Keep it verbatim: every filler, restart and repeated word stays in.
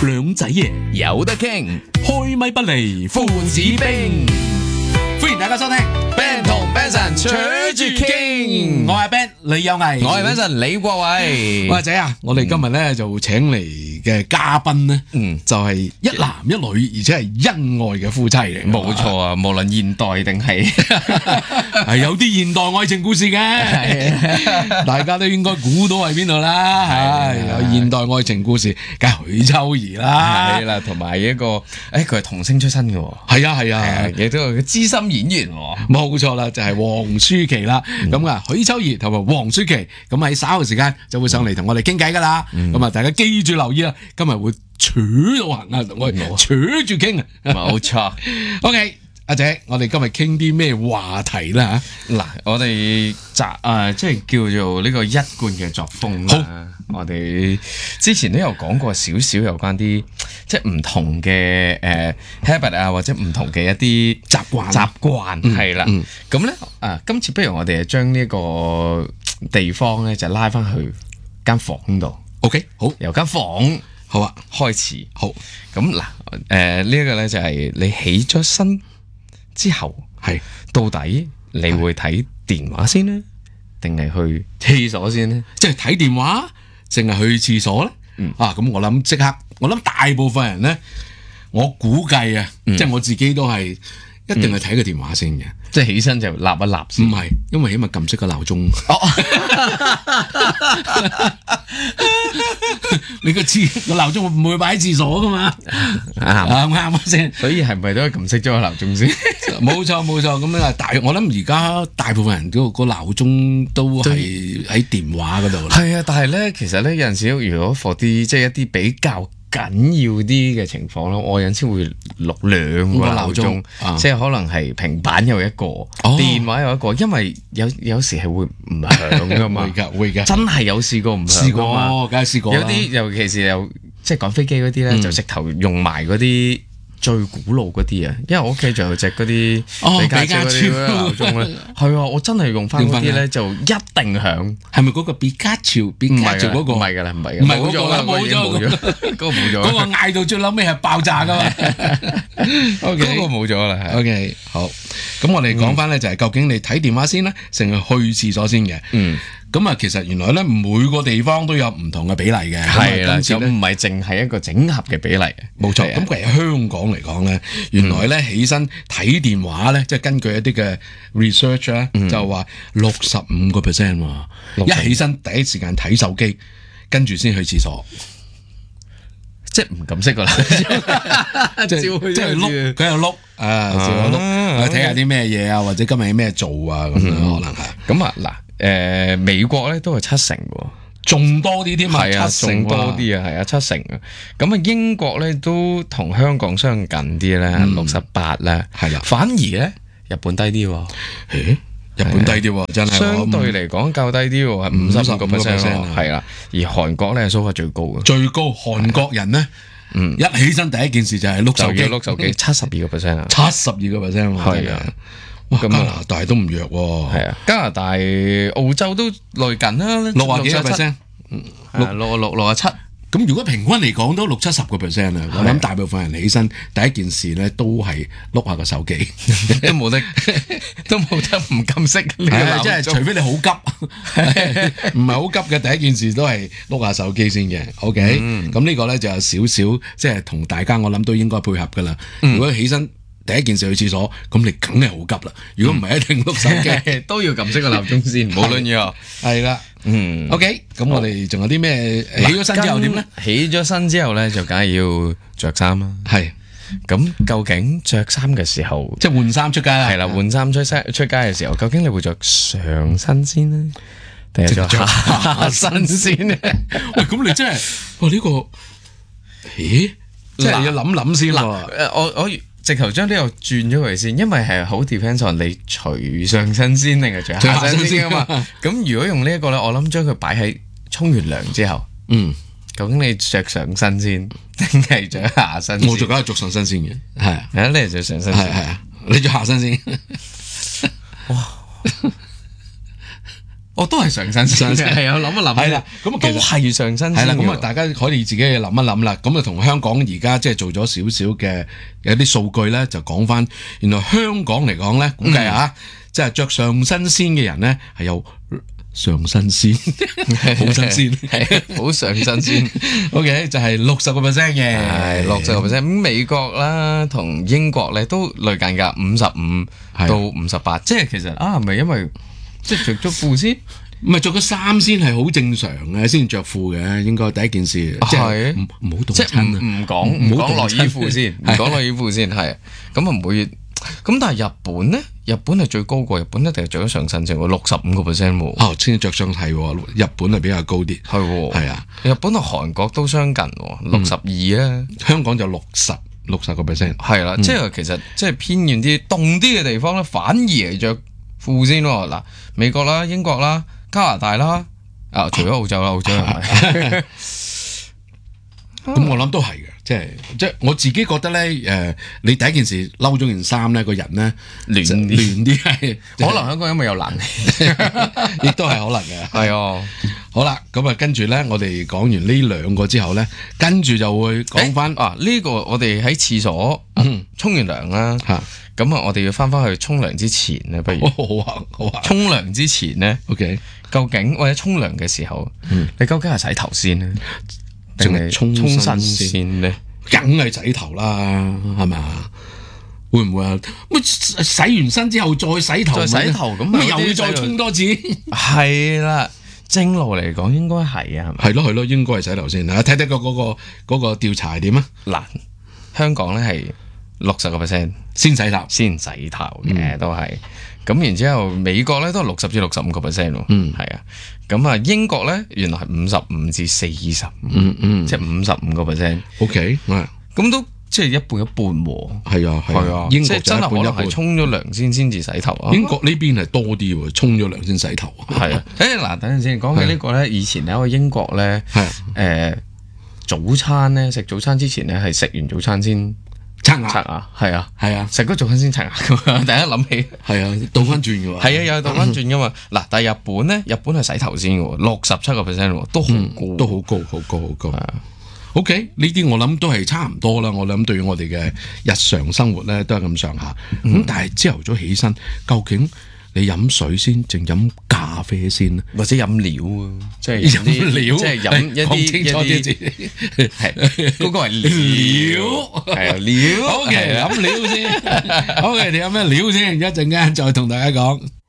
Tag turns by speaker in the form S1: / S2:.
S1: 兩仔爺
S2: 有得傾，
S1: 開咪不離父子兵，歡迎大家收聽
S2: Ben 同 Benson 扯住傾。
S1: 我係 Ben 李有毅，
S2: 我係 Benson 李國偉。
S1: 喂仔啊，我哋今日咧就請嚟嘅嘉賓咧，
S2: 嗯，
S1: 就係一男一女，而且係恩愛嘅夫妻嚟。
S2: 冇錯啊，無論現代定係
S1: 係有啲現代愛情故事嘅，大家都應該估到係邊度啦。係有現代愛情故事，梗係許秋怡啦，
S2: 係啦，同埋一個誒，佢係童星出身嘅喎。
S1: 係啊係啊，
S2: 亦都係個資深演員喎。
S1: 冇錯啦，就係黃舒淇啦。咁啊，許秋怡同埋黃舒淇，咁喺稍後時間就會上嚟同我哋傾偈噶啦。咁啊，大家記住留意啦，今日會扯到行啊，同我哋扯住傾啊。
S2: 冇錯。
S1: OK。阿姐，我哋今日傾啲咩話題啦吓？
S2: 嗱，我哋集誒，即係叫做呢個一貫嘅作風啦。我哋之前都有講過少少有關啲即係唔同嘅誒 habit 啊，或者唔同嘅一啲
S1: 習慣
S2: 習慣係啦。咁咧啊，今次不如我哋將呢個地方咧就拉翻去間房度。
S1: OK， 好，
S2: 由間房
S1: 好啊
S2: 開始。
S1: 好，
S2: 咁嗱誒呢一個咧就係你起咗身之後係到底你會睇電話先呢？定係去廁所先呢？
S1: 即係睇電話，淨係去廁所咧？嗯、啊，咁我諗即刻，我諗大部分人咧，我估計啊，嗯、即係我自己都係一定係睇個電話先嘅、嗯，
S2: 即係起身就立一立先。
S1: 唔係，因為起碼撳熄個鬧鐘。你個廁個鬧鐘唔會擺喺廁所噶嘛？啱啱先？
S2: 所以係咪都係撳熄咗個鬧鐘先？
S1: 冇錯冇錯，咁啊大，我諗而家大部分人都個鬧鐘都係喺電話嗰度。
S2: 係啊，但係咧，其實咧有陣時，如果 for 啲即係一啲比較緊要啲嘅情況咯，我有陣時會錄兩個鬧鐘，啊、即係可能係平板有一個，哦、電話有一個，因為有有時係會唔響噶嘛。會㗎會㗎，真係有試過唔響㗎嘛？
S1: 試過，梗係試過。
S2: 有啲尤其是有即係趕飛機嗰啲咧，嗯、就直頭用埋嗰啲最古老嗰啲啊，因為我屋企仲有隻嗰啲比卡超嗰啲鬧鐘咧，係啊，我真係用翻嗰啲咧就一定響。係咪嗰個比卡超？比卡超嗰個？唔係㗎啦，唔係㗎，冇咗啦，冇咗，冇咗，嗰個冇咗。嗰個嗌到最嬲尾係爆炸㗎嘛。O K， 嗰個冇咗啦。O K， 好。咁我哋講翻咧就係究竟你睇電話先咧，定係去廁所先嘅？嗯。咁啊，其實原來咧每個地方都有唔同嘅比例嘅， 係啦，咁唔係淨係一個整合嘅比例，
S1: 冇錯。咁佢喺香港嚟講咧，原來咧起身睇電話咧，即係根據一啲嘅 research 咧，就話六十五個 percent 喎，一起身第一時間睇手機，跟住先去廁所，
S2: 即係唔敢識噶啦，
S1: 即係即係碌，佢又碌啊，碌睇下啲咩嘢啊，或者今日有咩做啊，咁樣可能係。
S2: 咁啊嗱。誒、呃、美國咧都係七成喎，
S1: 仲多啲添啊，
S2: 係啊，仲多啲啊，係啊，七成啊。咁啊，英國咧都同香港相近啲咧，六十八咧，係啦。反而咧，日本低啲喎。
S1: 誒，日本低啲喎，真係。
S2: 相對嚟講較低啲喎，係五十五個 percent，係啦。而韓國咧數係最高嘅，
S1: 最高。韓國人咧，嗯，一起身第一件事就係碌手機，
S2: 碌手機，七十二個 percent 啊，
S1: 七十二個 percent 係啊。加拿大都唔弱喎，
S2: 係啊，加拿大、澳洲都類近啦，
S1: 六啊幾個 percent，
S2: 六六六六啊七。
S1: 咁如果平均嚟講都六七十個 percent 啊，我諗大部分人起身第一件事咧都係碌下個手機，
S2: 都冇得都冇得唔撳熄呢個鬧鐘，
S1: 即係除非你好急，唔係好急嘅第一件事都係碌下手機先嘅。OK，咁呢個咧就有少少即係同大家我諗都應該配合噶啦。如果起身第一件事去廁所，咁你梗係好急啦。如果唔係，一定碌手機，
S2: 都要撳熄個鬧鐘先。無論如何，
S1: 係啦。嗯，OK。咁我哋仲有啲咩？起咗身之後點咧？
S2: 起咗身之後咧，就梗係要着衫啦。係。咁究竟着衫嘅時候，
S1: 即係換衫出街啦。
S2: 係啦，換衫出街出街嘅時候，究竟你會着上身先咧，定係着下身先咧？
S1: 喂，咁你真係，哇呢個，咦？即係要諗諗先喎。
S2: 我我。直頭將呢個轉咗佢先，因為係好 depends on 你除上身先定係除下身先啊嘛。咁如果用呢一個咧，我諗將佢擺喺沖完涼之後，嗯，究竟你着上身先定係着下身先？
S1: 我就梗係着上身先嘅，係啊，
S2: 係啊，你係着上身先，係啊，
S1: 你着下身先。哇！
S2: 我都係上身先，係啊，諗一諗，
S1: 係啦，咁
S2: 都係上身先。
S1: 係啦，咁啊，大家可以自己諗一諗啦。咁啊，同香港而家即係做咗少少嘅有啲數據咧，就講翻，原來香港嚟講咧，估計啊，即係着上身先嘅人咧係有。上身先，好新鮮，
S2: 係好上身先。
S1: OK， 就係六十個 percent 嘅，
S2: 係六十個 percent。咁美國啦同英國咧都類近㗎，五十五到五十八。即係其實啊，係咪因為即係着咗褲先？
S1: 唔係着咗衫先係好正常嘅，先着褲嘅。應該第一件事，即係唔唔好動親啊！
S2: 唔講唔講內衣褲先，唔講內衣褲先係。咁啊唔會。咁但係日本咧，日本係最高過，日本一定係着咗上身先喎，六十五個 percent 喎。
S1: 哦，先着上係喎，日本係比較高啲。
S2: 係喎，
S1: 係啊，
S2: 日本同韓國都相近喎，六十二啊。
S1: 香港就六十六十個 percent。
S2: 係啦，即係其實即係偏遠啲、凍啲嘅地方咧，反而係着褲先喎。嗱，美國啦、英國啦、加拿大啦，啊，除咗澳洲啦，澳洲係咪？
S1: 咁我諗都係嘅，即係即係我自己覺得咧，誒、呃，你第一件事嬲咗件衫咧，個人咧
S2: 亂
S1: 亂啲係，
S2: 可能香港因為有冷氣，
S1: 亦都係可能嘅。
S2: 係啊，
S1: 好啦，咁啊，跟住咧，我哋講完呢兩個之後咧，跟住就會講翻
S2: 啊，呢、這個我哋喺廁所沖完涼啦，嚇、嗯，咁啊，我哋要翻翻去沖涼之前咧，不如、
S1: 哦、好啊，好啊，
S2: 沖涼之前咧
S1: ，OK，
S2: 究竟或者沖涼嘅時候，嗯、你究竟係洗頭先咧？
S1: 定係沖
S2: 沖身先咧，
S1: 梗係洗頭啦，係咪？會唔會啊？乜洗完身之後再洗頭？
S2: 再洗頭咁，
S1: 咪又要再沖多次？
S2: 係啦，正路嚟講應該係啊，係咪？
S1: 係咯係咯，應該係洗頭先啊！睇睇個嗰個嗰個調查係點啊？
S2: 嗱，香港咧係六十個 percent
S1: 先洗頭，
S2: 先洗頭嘅都係。咁然之後，美國咧都係六十至六十五個 percent 喎，嗯，係啊。咁啊，英國咧原來係五十五至四十，嗯嗯，即係五十五個 percent。
S1: OK，
S2: 咁都即係一半一半喎。係
S1: 啊係啊，英國
S2: 真係可能係沖咗涼先先至洗頭啊。
S1: 英國呢邊係多啲喎，沖咗涼先洗頭。
S2: 係啊，誒嗱，等陣先講起呢個咧，以前咧喺英國咧，係誒早餐咧食早餐之前咧係食完早餐先。刷牙，刷牙，係啊，係啊，食嗰早餐先刷牙噶嘛，大家諗起，係啊，倒翻轉噶嘛，係啊，又係倒翻轉噶嘛。嗱，但係日本咧，日本係洗頭先嘅，六十七個 percent，都好高，都好高，好高，好高。OK，呢啲我諗都係差唔多啦。我諗對於我哋嘅日常生活咧，都係咁上下。咁但係朝頭早起身，究竟你飲水先，定飲咖啡先咧？或者飲料啊？即係飲料，即係飲一啲一啲，係嗰個係料，係啊料。OK，飲料先。OK，你有咩料先？一陣間再同大家講。